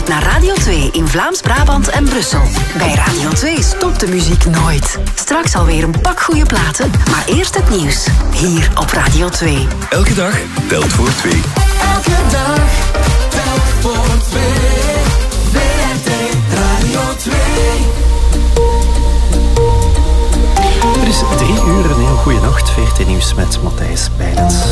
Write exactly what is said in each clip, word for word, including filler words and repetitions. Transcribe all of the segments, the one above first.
naar Radio twee in Vlaams-Brabant en Brussel. Bij Radio twee stopt de muziek nooit. Straks alweer een pak goede platen, maar eerst het nieuws. Hier op Radio twee. Elke dag telt voor twee. Elke dag telt voor twee. V R T Radio twee. Het is drie uur, een heel goede nacht. V R T Nieuws met Matthijs Bijlens.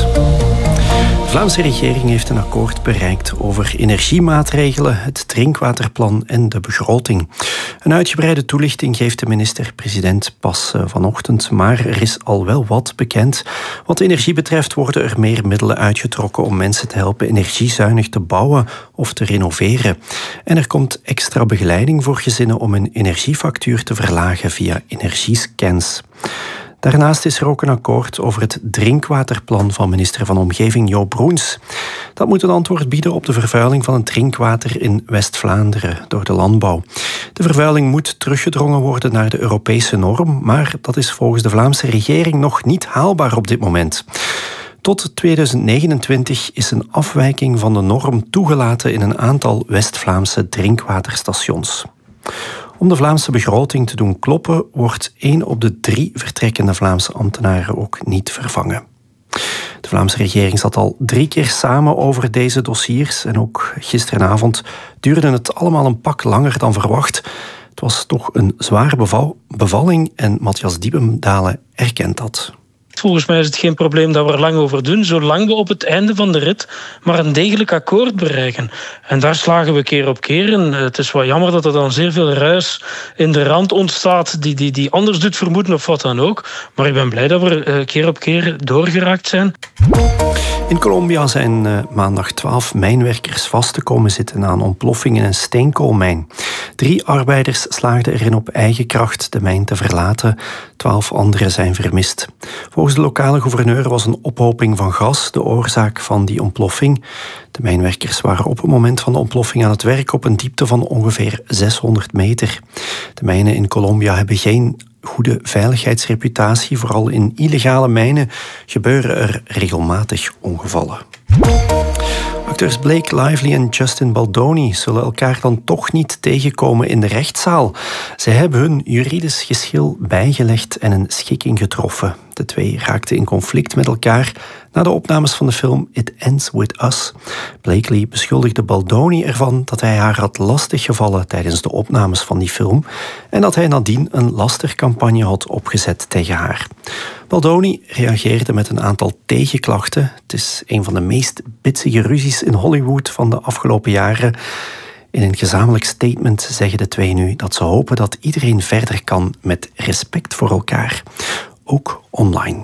De Vlaamse regering heeft een akkoord bereikt over energiemaatregelen, het drinkwaterplan en de begroting. Een uitgebreide toelichting geeft de minister-president pas vanochtend, maar er is al wel wat bekend. Wat energie betreft worden er meer middelen uitgetrokken om mensen te helpen energiezuinig te bouwen of te renoveren. En er komt extra begeleiding voor gezinnen om hun energiefactuur te verlagen via energiescans. Daarnaast is er ook een akkoord over het drinkwaterplan van minister van Omgeving Jo Broens. Dat moet een antwoord bieden op de vervuiling van het drinkwater in West-Vlaanderen door de landbouw. De vervuiling moet teruggedrongen worden naar de Europese norm, maar dat is volgens de Vlaamse regering nog niet haalbaar op dit moment. Tot tweeduizend negenentwintig is een afwijking van de norm toegelaten in een aantal West-Vlaamse drinkwaterstations. Om de Vlaamse begroting te doen kloppen, wordt één op de drie vertrekkende Vlaamse ambtenaren ook niet vervangen. De Vlaamse regering zat al drie keer samen over deze dossiers en ook gisteravond duurde het allemaal een pak langer dan verwacht. Het was toch een zware beval- bevalling en Matthias Diebendalen erkent dat. Volgens mij is het geen probleem dat we er lang over doen, zolang we op het einde van de rit maar een degelijk akkoord bereiken. En daar slagen we keer op keer in. Het is wel jammer dat er dan zeer veel ruis in de rand ontstaat die, die, die anders doet vermoeden of wat dan ook. Maar ik ben blij dat we er keer op keer doorgeraakt zijn. In Colombia zijn uh, maandag twaalf mijnwerkers vast te komen zitten na een ontploffing in een steenkoolmijn. Drie arbeiders slaagden erin op eigen kracht de mijn te verlaten. Twaalf anderen zijn vermist. Volgens de lokale gouverneur was een ophoping van gas de oorzaak van die ontploffing. De mijnwerkers waren op het moment van de ontploffing aan het werk op een diepte van ongeveer zeshonderd meter. De mijnen in Colombia hebben geen goede veiligheidsreputatie. Vooral in illegale mijnen gebeuren er regelmatig ongevallen. Acteurs Blake Lively en Justin Baldoni zullen elkaar dan toch niet tegenkomen in de rechtszaal. Zij hebben hun juridisch geschil bijgelegd en een schikking getroffen. De twee raakten in conflict met elkaar na de opnames van de film It Ends With Us. Blakely beschuldigde Baldoni ervan dat hij haar had lastiggevallen tijdens de opnames van die film en dat hij nadien een lastercampagne had opgezet tegen haar. Baldoni reageerde met een aantal tegenklachten. Het is een van de meest bitsige ruzies in Hollywood van de afgelopen jaren. In een gezamenlijk statement zeggen de twee nu dat ze hopen dat iedereen verder kan met respect voor elkaar. Ook online.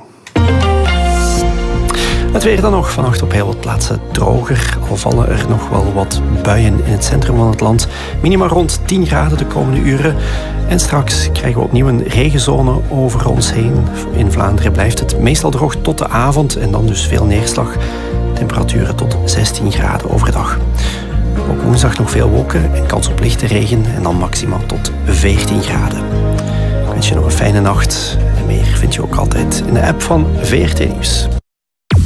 Het weer dan nog. Vannacht op heel wat plaatsen droger. Al vallen er nog wel wat buien in het centrum van het land. Minima rond tien graden de komende uren. En straks krijgen we opnieuw een regenzone over ons heen. In Vlaanderen blijft het meestal droog tot de avond. En dan dus veel neerslag. Temperaturen tot zestien graden overdag. Ook woensdag nog veel wolken en kans op lichte regen. En dan maximaal tot veertien graden. Ik wens je nog een fijne nacht. En meer vind je ook altijd in de app van V R T Nieuws.